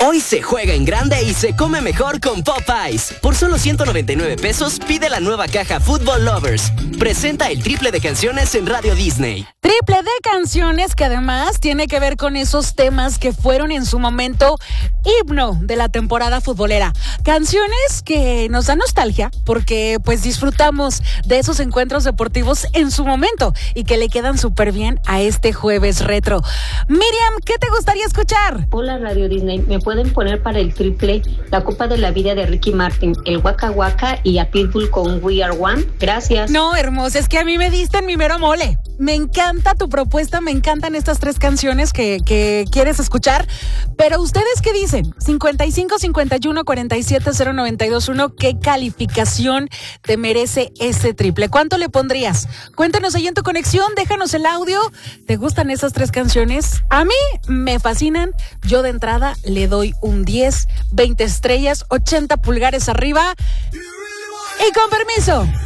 Hoy se juega en grande y se come mejor con Popeyes. Por solo 199 pesos, pide la nueva caja Football Lovers. Presenta el triple de canciones en Radio Disney. Triple de canciones que además tiene que ver con esos temas que fueron en su momento himno de la temporada futbolera. Canciones que nos dan nostalgia porque pues disfrutamos de esos encuentros deportivos en su momento y que le quedan súper bien a este jueves retro. Miriam, ¿qué te gustaría escuchar? Hola Radio Disney, ¿me pueden poner para el triple la Copa de la Vida de Ricky Martin, el Waka Waka y a Pitbull con We Are One? Gracias. No, hermosa, es que a mí me diste en mi mero mole. Me encanta tu propuesta, me encantan estas 3 canciones que quieres escuchar, pero ¿ustedes qué dicen? 55 51 47 0921, ¿qué calificación te merece este triple? ¿Cuánto le pondrías? Cuéntanos ahí en tu conexión, déjanos el audio. ¿Te gustan esas 3 canciones? A mí me fascinan. Yo de entrada le doy un 10, 20 estrellas, 80 pulgares arriba. Y con permiso.